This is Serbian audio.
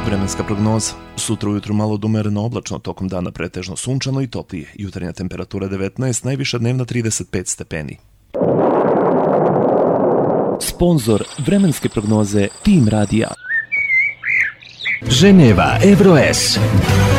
Vremenska prognoza. Sutra ujutru malo od umereno oblačno, tokom dana pretežno sunčano i toplije. Jutarnja temperatura 19, najviša dnevna 35 stepeni. Sponzor vremenske prognoze Tim Radija. Ženeva Evroes.